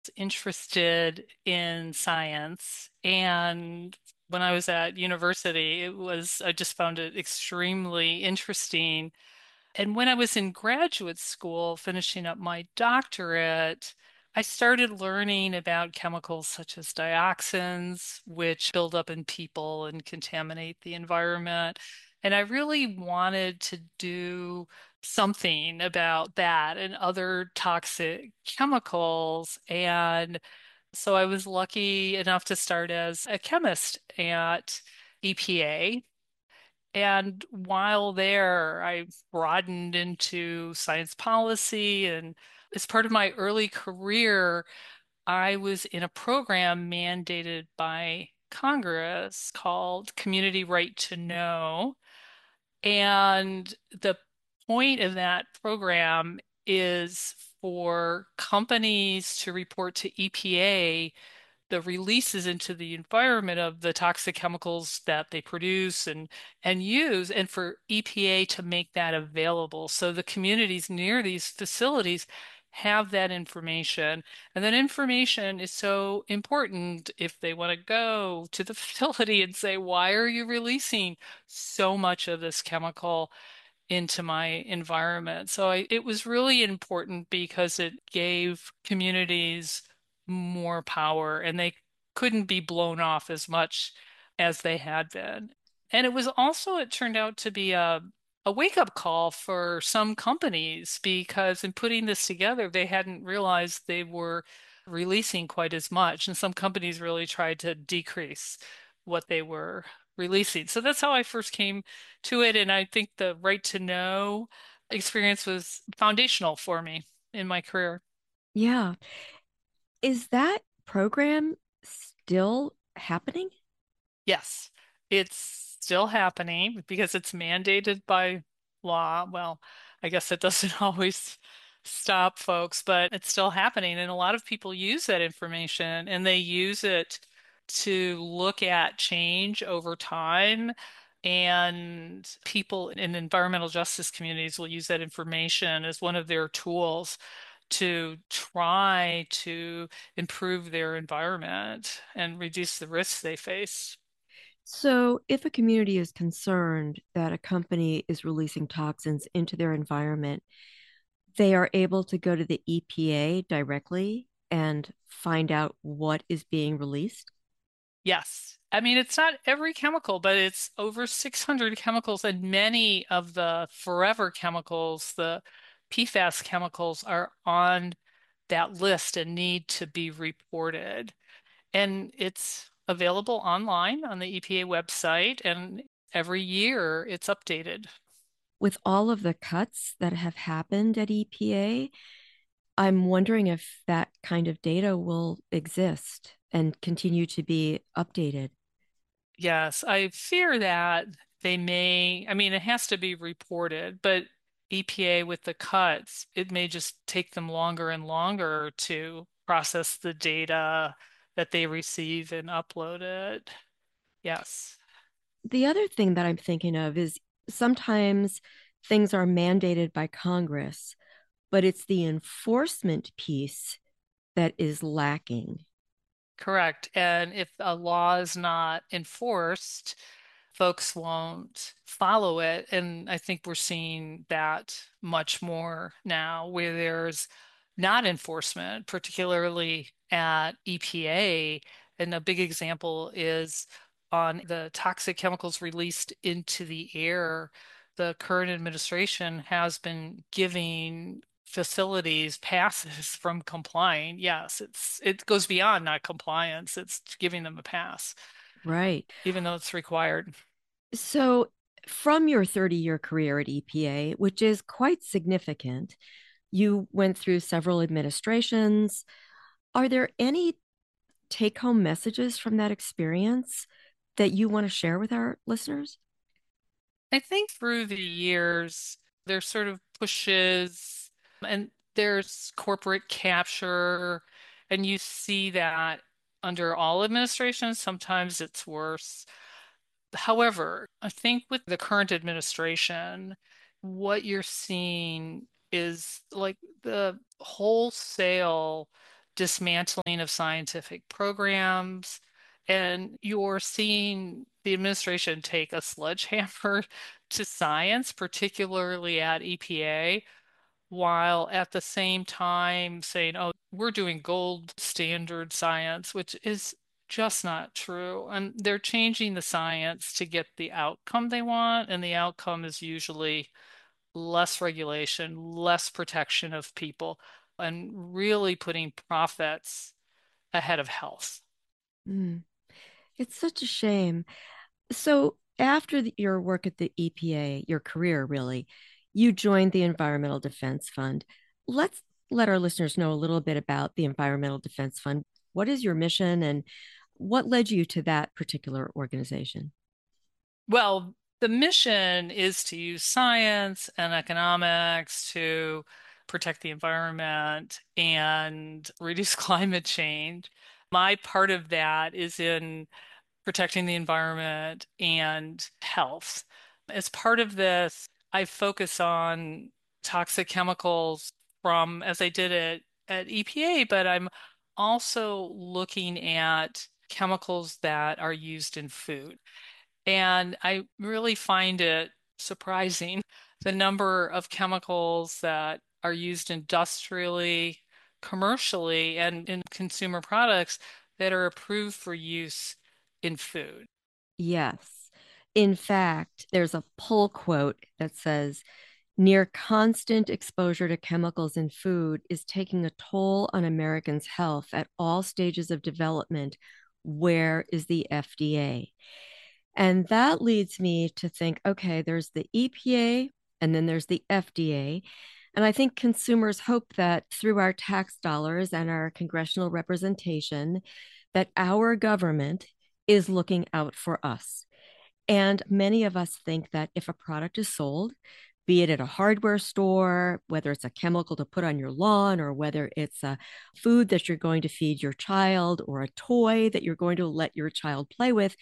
Interested in science. And when I was at university, I just found it extremely interesting. And when I was in graduate school, finishing up my doctorate, I started learning about chemicals such as dioxins, which build up in people and contaminate the environment. And I really wanted to do something about that and other toxic chemicals. And so I was lucky enough to start as a chemist at EPA. And while there, I broadened into science policy. And as part of my early career, I was in a program mandated by Congress called Community Right to Know. And the point of that program is for companies to report to EPA the releases into the environment of the toxic chemicals that they produce and use, and for EPA to make that available. So the communities near these facilities have that information. And that information is so important if they want to go to the facility and say, why are you releasing so much of this chemical into my environment? It was really important because it gave communities more power and they couldn't be blown off as much as they had been. And it was also, it turned out to be a wake-up call for some companies because in putting this together, they hadn't realized they were releasing quite as much. And some companies really tried to decrease what they were releasing. So that's how I first came to it. And I think the right to know experience was foundational for me in my career. Yeah. Is that program still happening? Yes, it's still happening because it's mandated by law. Well, I guess it doesn't always stop folks, but it's still happening. And a lot of people use that information and they use it to look at change over time. And people in environmental justice communities will use that information as one of their tools to try to improve their environment and reduce the risks they face. So, if a community is concerned that a company is releasing toxins into their environment, they are able to go to the EPA directly and find out what is being released. Yes. I mean, it's not every chemical, but it's over 600 chemicals, and many of the forever chemicals, the PFAS chemicals, are on that list and need to be reported. And it's available online on the EPA website, and every year it's updated. With all of the cuts that have happened at EPA, I'm wondering if that kind of data will exist and continue to be updated. Yes, I fear that they may, I mean, it has to be reported, but EPA with the cuts, it may just take them longer and longer to process the data that they receive and upload it. Yes, The other thing that I'm thinking of is sometimes things are mandated by Congress, but it's the enforcement piece that is lacking. correct. And if a law is not enforced, folks won't follow it. And I think we're seeing that much more now where there's not enforcement, particularly at EPA. And a big example is on the toxic chemicals released into the air. The current administration has been giving facilities passes from complying. Yes, it goes beyond not compliance. It's giving them a pass, Right. even though it's required. So, from your 30-year career at EPA, which is quite significant, you went through several administrations. Are there any take home messages from that experience that you want to share with our listeners? I think through the years, there's sort of pushes and there's corporate capture, and you see that under all administrations, sometimes it's worse. However, I think with the current administration, what you're seeing is like the wholesale dismantling of scientific programs, and you're seeing the administration take a sledgehammer to science, particularly at EPA, while at the same time saying, oh, we're doing gold standard science, which is just not true. And they're changing the science to get the outcome they want, and the outcome is usually less regulation, less protection of people, and really putting profits ahead of health. Mm. It's such a shame. So, after your work at the EPA, your career really, you joined the Environmental Defense Fund. Let's let our listeners know a little bit about the Environmental Defense Fund. What is your mission and what led you to that particular organization? Well, the mission is to use science and economics to protect the environment and reduce climate change. My part of that is in protecting the environment and health. As part of this, I focus on toxic chemicals from, as I did it at EPA, but I'm also looking at chemicals that are used in food. And I really find it surprising the number of chemicals that are used industrially, commercially, and in consumer products that are approved for use in food. Yes. In fact, there's a pull quote that says, near constant exposure to chemicals in food is taking a toll on Americans' health at all stages of development. Where is the FDA? And that leads me to think, okay, there's the EPA and then there's the FDA. And I think consumers hope that through our tax dollars and our congressional representation, that our government is looking out for us. And many of us think that if a product is sold, be it at a hardware store, whether it's a chemical to put on your lawn, or whether it's a food that you're going to feed your child, or a toy that you're going to let your child play with,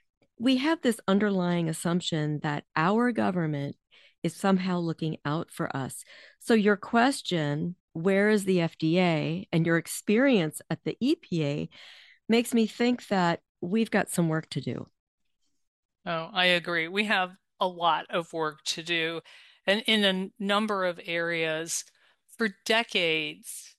we have this underlying assumption that our government is somehow looking out for us. So, your question, where is the FDA, and your experience at the EPA makes me think that we've got some work to do. Oh, I agree. We have a lot of work to do, and in a number of areas. For decades,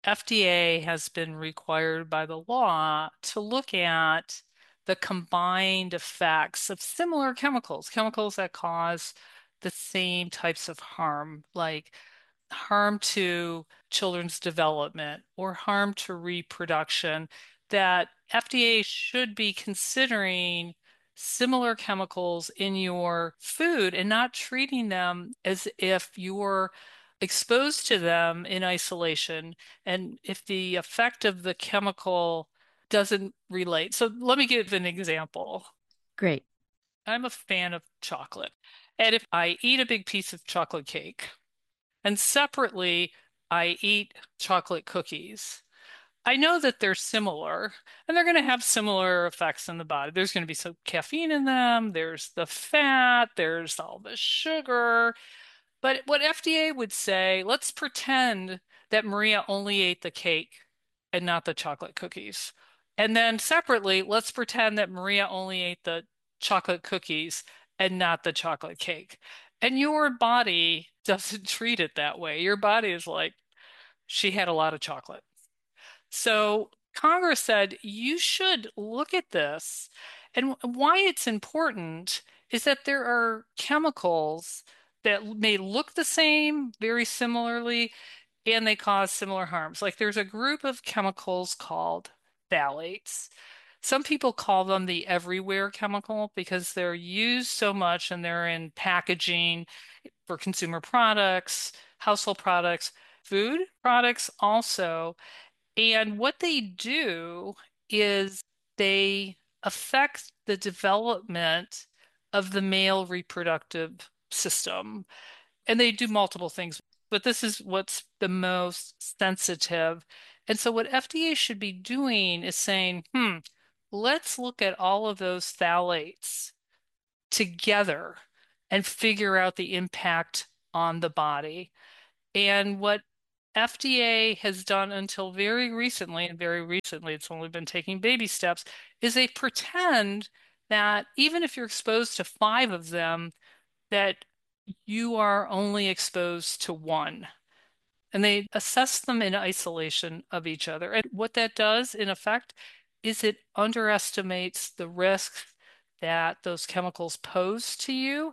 FDA has been required by the law to look at the combined effects of similar chemicals, chemicals that cause the same types of harm, like harm to children's development or harm to reproduction, that FDA should be considering similar chemicals in your food and not treating them as if you're exposed to them in isolation and if the effect of the chemical doesn't relate. So let me give an example. Great. I'm a fan of chocolate. And if I eat a big piece of chocolate cake, and separately, I eat chocolate cookies. I know that they're similar and they're going to have similar effects in the body. There's going to be some caffeine in them, there's the fat, there's all the sugar. But what FDA would say, let's pretend that Maria only ate the cake and not the chocolate cookies. And then separately, let's pretend that Maria only ate the chocolate cookies and not the chocolate cake. And your body doesn't treat it that way. Your body is like, she had a lot of chocolate. So Congress said you should look at this. And why it's important is that there are chemicals that may look the same, very similarly, and they cause similar harms. Like there's a group of chemicals called phthalates. Some people call them the everywhere chemical because they're used so much and they're in packaging for consumer products, household products, food products also. And what they do is they affect the development of the male reproductive system. And they do multiple things, but this is what's the most sensitive. And so what FDA should be doing is saying, let's look at all of those phthalates together and figure out the impact on the body. And what FDA has done until very recently, and very recently it's only been taking baby steps, is they pretend that even if you're exposed to five of them, that you are only exposed to one. And they assess them in isolation of each other. And what that does, in effect, is it underestimates the risks that those chemicals pose to you.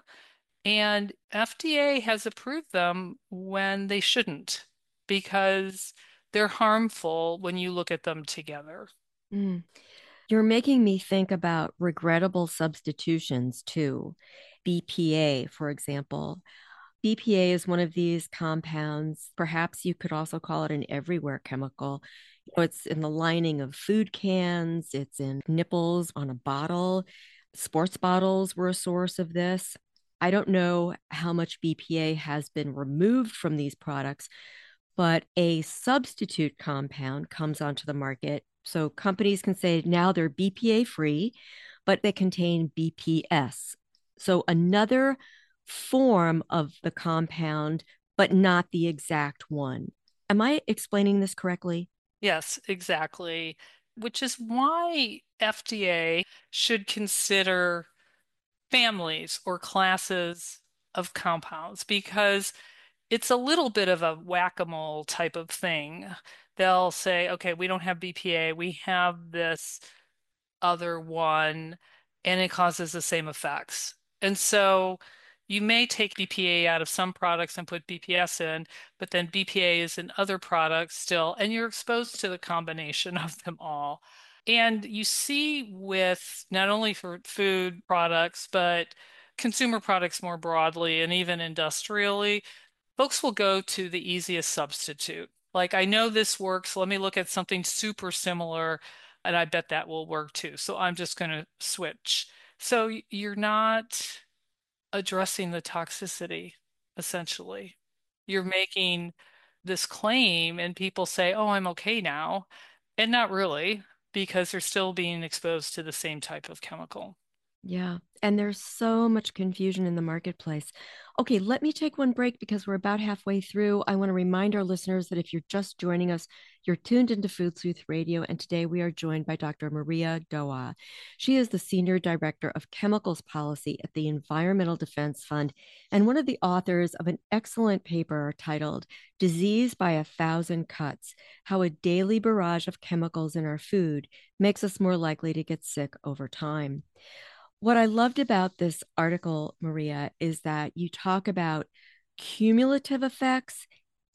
And FDA has approved them when they shouldn't, because they're harmful when you look at them together. Mm. You're making me think about regrettable substitutions too. BPA, for example. BPA is one of these compounds. Perhaps you could also call it an everywhere chemical. It's in the lining of food cans, it's in nipples on a bottle. Sports bottles were a source of this. I don't know how much BPA has been removed from these products, but a substitute compound comes onto the market. So companies can say now they're BPA free, but they contain BPS. So another form of the compound, but not the exact one. Am I explaining this correctly? Yes, exactly. Which is why FDA should consider families or classes of compounds because it's a little bit of a whack-a-mole type of thing. They'll say, okay, we don't have BPA, we have this other one, and it causes the same effects. And so you may take BPA out of some products and put BPS in, but then BPA is in other products still, and you're exposed to the combination of them all. And you see with not only for food products, but consumer products more broadly and even industrially, folks will go to the easiest substitute. Like, I know this works. Let me look at something super similar, and I bet that will work too. So I'm just going to switch. So you're not addressing the toxicity, essentially. You're making this claim, and people say, oh, I'm okay now. And not really, because they're still being exposed to the same type of chemical. Yeah. And there's so much confusion in the marketplace. Okay, let me take one break because we're about halfway through. I want to remind our listeners that if you're just joining us, you're tuned into Food Sleuth Radio. And today we are joined by Dr. Maria Doa. She is the Senior Director of Chemicals Policy at the Environmental Defense Fund and one of the authors of an excellent paper titled Disease by a Thousand Cuts: How a Daily Barrage of Chemicals in Our Food Makes Us More Likely to Get Sick Over Time. What I loved about this article, Maria, is that you talk about cumulative effects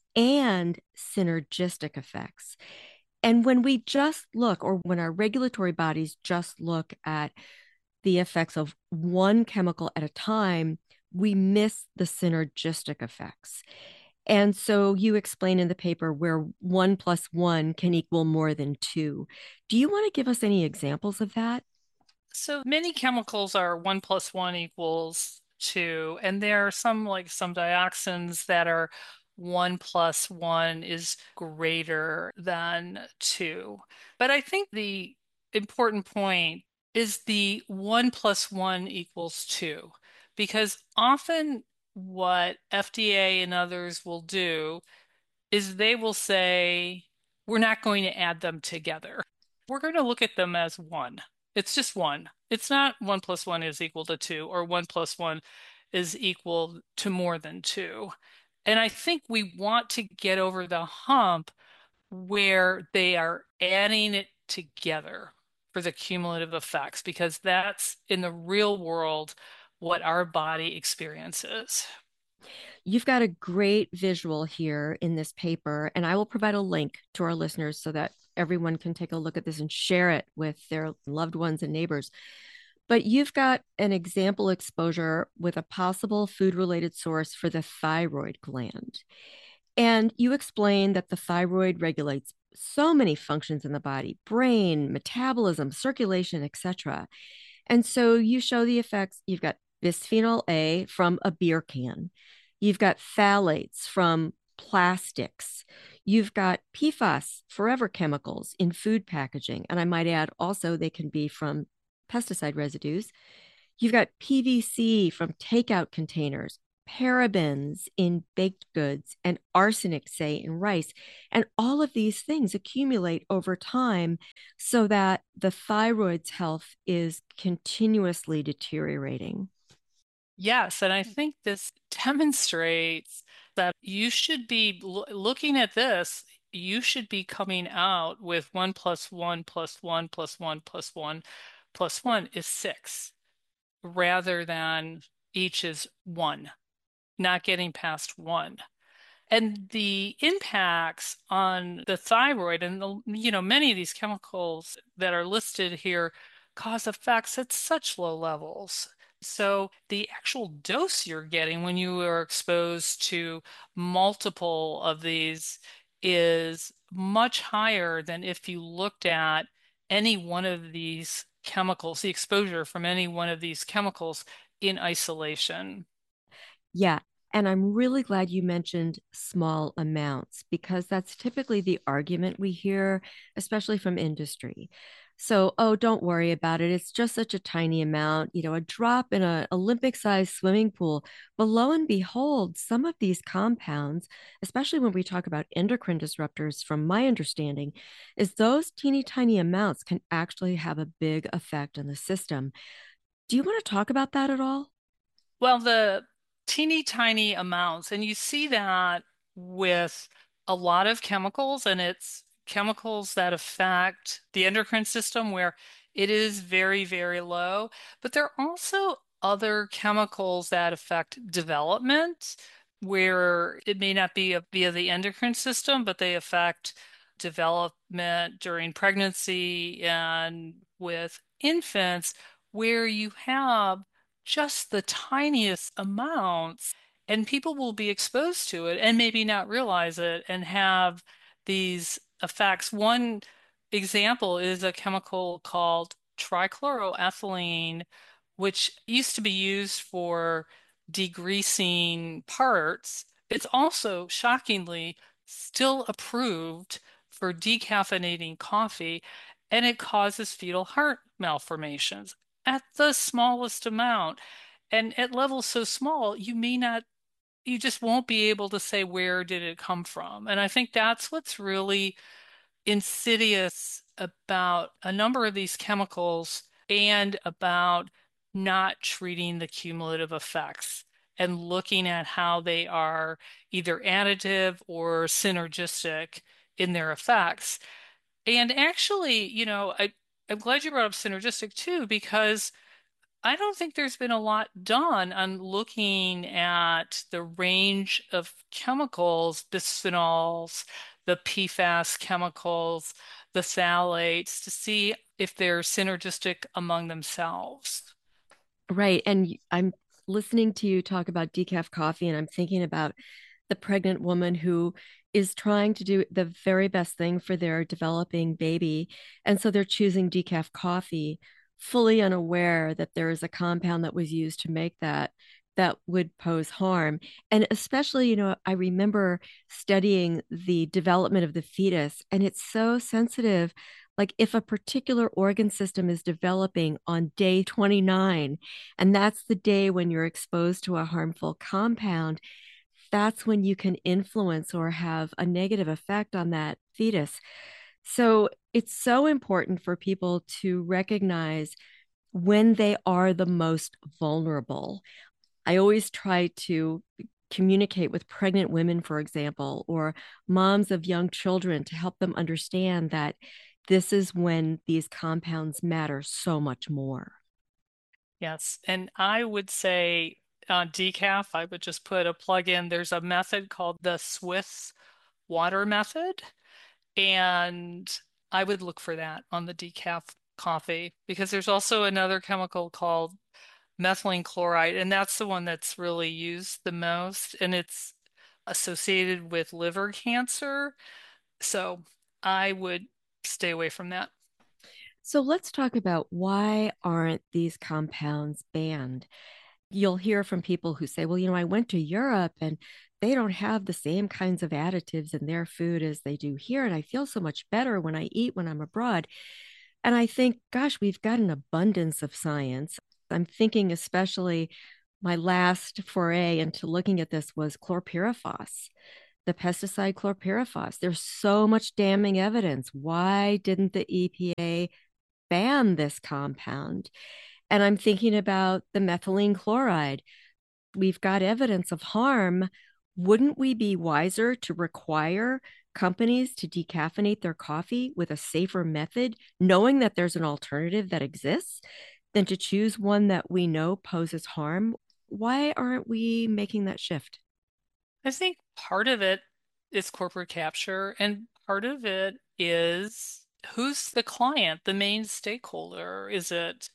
and synergistic effects. And when we just look, or when our regulatory bodies just look at the effects of one chemical at a time, we miss the synergistic effects. And so you explain in the paper where one plus one can equal more than two. Do you want to give us any examples of that? So many chemicals are one plus one equals two, and there are some like some dioxins that are one plus one is greater than two. But I think the important point is the one plus one equals two, because often what FDA and others will do is they will say, we're not going to add them together. We're going to look at them as one. It's just one. It's not one plus one is equal to two or one plus one is equal to more than two. And I think we want to get over the hump where they are adding it together for the cumulative effects, because that's in the real world what our body experiences. You've got a great visual here in this paper, and I will provide a link to our listeners so that everyone can take a look at this and share it with their loved ones and neighbors. But you've got an example exposure with a possible food related source for the thyroid gland. And you explain that the thyroid regulates so many functions in the body: brain, metabolism, circulation, etc. And so you show the effects. You've got bisphenol A from a beer can. You've got phthalates from plastics. You've got PFAS, forever chemicals in food packaging. And I might add also, they can be from pesticide residues. You've got PVC from takeout containers, parabens in baked goods and arsenic, say, in rice. And all of these things accumulate over time so that the thyroid's health is continuously deteriorating. Yes, and I think this demonstrates that you should be looking at this, you should be coming out with 1 plus 1 plus 1 plus 1 plus 1 is 6, rather than each is 1, not getting past 1. And the impacts on the thyroid and many of these chemicals that are listed here cause effects at such low levels. So the actual dose you're getting when you are exposed to multiple of these is much higher than if you looked at any one of these chemicals, the exposure from any one of these chemicals in isolation. Yeah. And I'm really glad you mentioned small amounts because that's typically the argument we hear, especially from industry. So, oh, don't worry about it. It's just such a tiny amount, a drop in an Olympic sized swimming pool. But lo and behold, some of these compounds, especially when we talk about endocrine disruptors, from my understanding, is those teeny tiny amounts can actually have a big effect on the system. Do you want to talk about that at all? Well, the teeny tiny amounts, and you see that with a lot of chemicals, and it's chemicals that affect the endocrine system where it is very, very low. But there are also other chemicals that affect development where it may not be via the endocrine system, but they affect development during pregnancy and with infants where you have just the tiniest amounts, and people will be exposed to it and maybe not realize it and have these effects. One example is a chemical called trichloroethylene, which used to be used for degreasing parts. It's also shockingly still approved for decaffeinating coffee, and it causes fetal heart malformations at the smallest amount. And at levels so small, you just won't be able to say where did it come from. And I think that's what's really insidious about a number of these chemicals and about not treating the cumulative effects and looking at how they are either additive or synergistic in their effects. And actually, I'm glad you brought up synergistic too, because I don't think there's been a lot done on looking at the range of chemicals, bisphenols, the PFAS chemicals, the phthalates, to see if they're synergistic among themselves. Right. And I'm listening to you talk about decaf coffee, and I'm thinking about the pregnant woman who is trying to do the very best thing for their developing baby. And so they're choosing decaf coffee, fully unaware that there is a compound that was used to make that would pose harm. And especially, I remember studying the development of the fetus, and it's so sensitive. Like if a particular organ system is developing on day 29, and that's the day when you're exposed to a harmful compound, that's when you can influence or have a negative effect on that fetus. So it's so important for people to recognize when they are the most vulnerable. I always try to communicate with pregnant women, for example, or moms of young children to help them understand that this is when these compounds matter so much more. Yes. And I would say decaf, I would just put a plug in. There's a method called the Swiss water method. And I would look for that on the decaf coffee because there's also another chemical called methylene chloride, and that's the one that's really used the most, and it's associated with liver cancer. So I would stay away from that. So let's talk about why aren't these compounds banned? You'll hear from people who say, well, I went to Europe and they don't have the same kinds of additives in their food as they do here. And I feel so much better when I eat when I'm abroad. And I think, gosh, we've got an abundance of science. I'm thinking especially my last foray into looking at this was chlorpyrifos, the pesticide chlorpyrifos. There's so much damning evidence. Why didn't the EPA ban this compound? And I'm thinking about the methylene chloride. We've got evidence of harm. Wouldn't we be wiser to require companies to decaffeinate their coffee with a safer method, knowing that there's an alternative that exists, than to choose one that we know poses harm? Why aren't we making that shift? I think part of it is corporate capture, and part of it is who's the client, the main stakeholder? Is it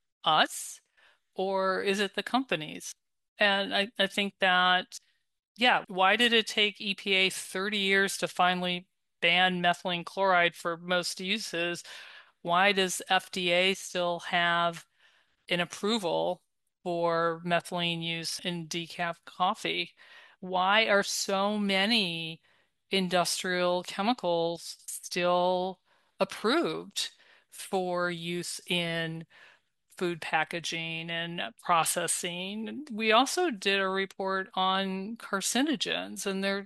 us or is it the companies? And I think that, yeah, why did it take EPA 30 years to finally ban methylene chloride for most uses? Why does FDA still have an approval for methylene use in decaf coffee? Why are so many industrial chemicals still approved for use in food packaging and processing? We also did a report on carcinogens, and there are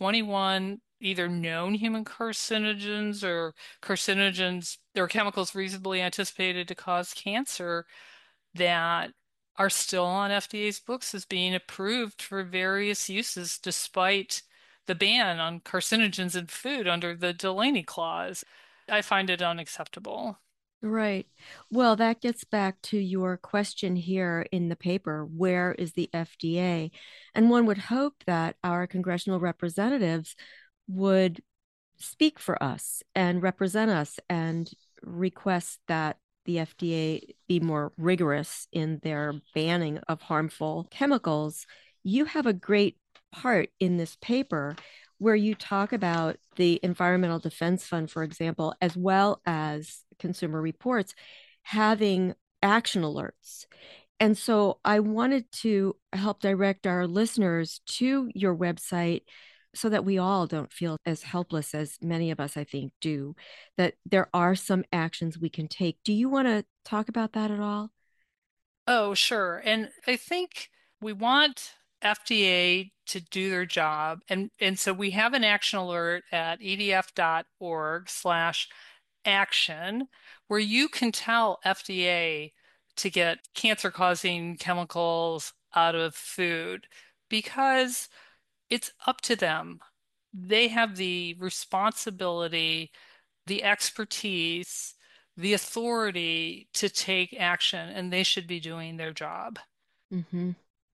21 either known human carcinogens or carcinogens or chemicals reasonably anticipated to cause cancer that are still on FDA's books as being approved for various uses despite the ban on carcinogens in food under the Delaney Clause. I find it unacceptable. Right. Well, that gets back to your question here in the paper, where is the FDA? And one would hope that our congressional representatives would speak for us and represent us and request that the FDA be more rigorous in their banning of harmful chemicals. You have a great part in this paper where you talk about the Environmental Defense Fund, for example, as well as Consumer Reports having action alerts. And so I wanted to help direct our listeners to your website so that we all don't feel as helpless as many of us, I think, do, that there are some actions we can take. Do you want to talk about that at all? Oh, sure. And I think we want FDA to do their job. And so we have an action alert at edf.org/action where you can tell FDA to get cancer-causing chemicals out of food because it's up to them. They have the responsibility, the expertise, the authority to take action, and they should be doing their job. Mm-hmm.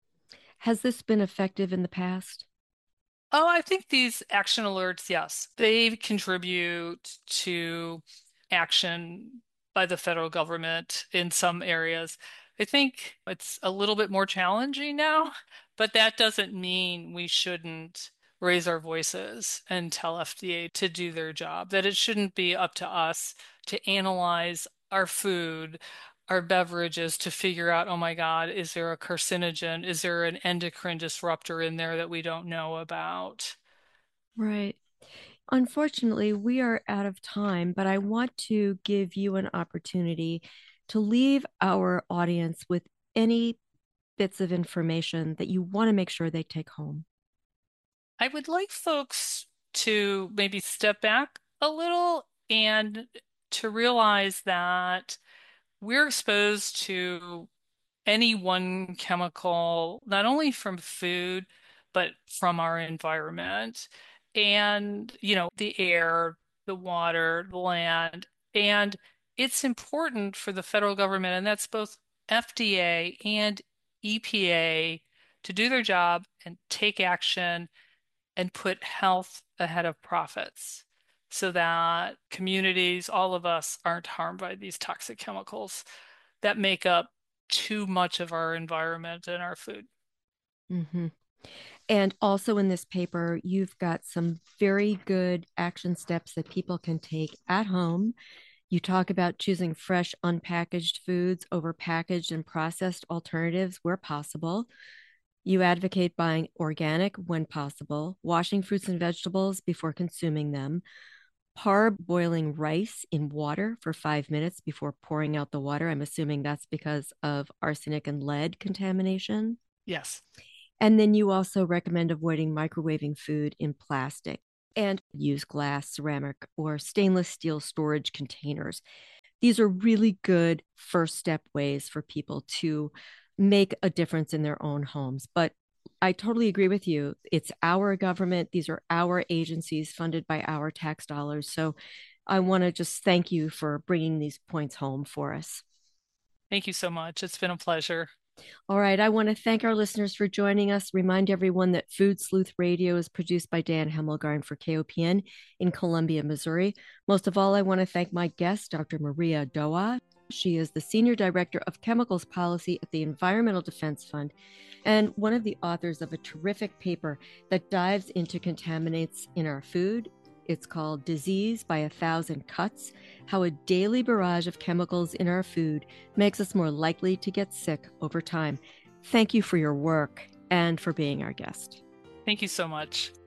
Has this been effective in the past? Oh, I think these action alerts, yes, they contribute to action by the federal government in some areas. I think it's a little bit more challenging now, but that doesn't mean we shouldn't raise our voices and tell FDA to do their job, that it shouldn't be up to us to analyze our food, our beverages to figure out, oh my God, is there a carcinogen? Is there an endocrine disruptor in there that we don't know about? Right. Unfortunately, we are out of time, but I want to give you an opportunity to leave our audience with any bits of information that you want to make sure they take home. I would like folks to maybe step back a little and to realize that we're exposed to any one chemical, not only from food, but from our environment. And, the air, the water, the land. And it's important for the federal government, and that's both FDA and EPA, to do their job and take action and put health ahead of profits so that communities, all of us, aren't harmed by these toxic chemicals that make up too much of our environment and our food. Mm-hmm. And also in this paper, you've got some very good action steps that people can take at home. You talk about choosing fresh, unpackaged foods over packaged and processed alternatives where possible. You advocate buying organic when possible, washing fruits and vegetables before consuming them, parboiling rice in water for 5 minutes before pouring out the water. I'm assuming that's because of arsenic and lead contamination. Yes. And then you also recommend avoiding microwaving food in plastic and use glass, ceramic, or stainless steel storage containers. These are really good first step ways for people to make a difference in their own homes. But I totally agree with you. It's our government, these are our agencies funded by our tax dollars. So I want to just thank you for bringing these points home for us. Thank you so much. It's been a pleasure. All right. I want to thank our listeners for joining us. Remind everyone that Food Sleuth Radio is produced by Dan Hemmelgarn for KOPN in Columbia, Missouri. Most of all, I want to thank my guest, Dr. Maria Doa. She is the Senior Director of Chemicals Policy at the Environmental Defense Fund and one of the authors of a terrific paper that dives into contaminants in our food. It's called Disease by 1,000 Cuts: How a Daily Barrage of Chemicals in Our Food Makes Us More Likely to Get Sick Over Time. Thank you for your work and for being our guest. Thank you so much.